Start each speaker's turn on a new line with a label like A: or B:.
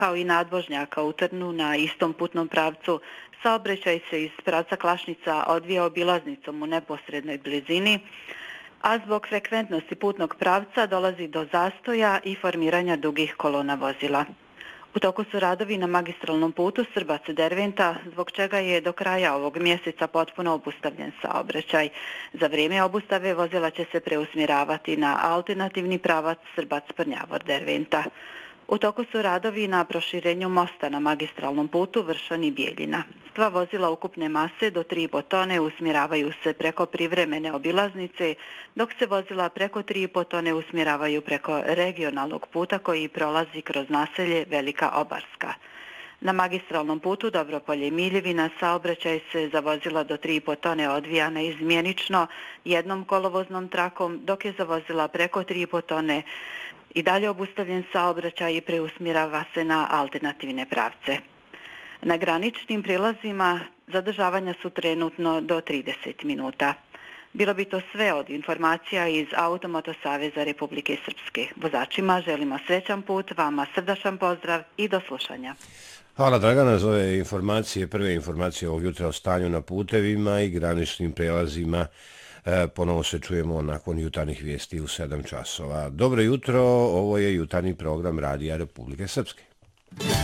A: kao i nadvožnjaka u Trnu na istom putnom pravcu, saobraćaj se iz pravca Klašnica odvija obilaznicom u neposrednoj blizini, a zbog frekventnosti putnog pravca dolazi do zastoja i formiranja dugih kolona vozila. U toku su radovi na magistralnom putu Srbac-Derventa, zbog čega je do kraja ovog mjeseca potpuno obustavljen saobraćaj. Za vrijeme obustave vozila će se preusmjeravati na alternativni pravac Srbac-Prnjavor-Derventa. U toku su radovi na proširenju mosta na magistralnom putu Vršani-Bijeljina. Sva vozila ukupne mase do 3,5 tone usmjeravaju se preko privremene obilaznice, dok se vozila preko 3,5 tone usmjeravaju preko regionalnog puta koji prolazi kroz naselje Velika Obarska. Na magistralnom putu Dobropolje-Miljevina saobraćaj se za vozila do 3,5 tone odvija neizmjenično jednom kolovoznom trakom, dok je za vozila preko 3,5 tone i dalje obustavljen saobraćaj i preusmjerava se na alternativne pravce. Na graničnim prilazima zadržavanja su trenutno do 30 minuta. Bilo bi to sve od informacija iz Automoto Saveza Republike Srpske. Vozačima želimo srećan put, vama srdačan pozdrav i do slušanja.
B: Hvala Dragana za ove informacije, prve informacije ovog jutra o stanju na putevima i graničnim prelazima. Ponovo se čujemo nakon jutarnjih vijesti u 7 časova. Dobro jutro, ovo je jutarnji program Radija Republike Srpske.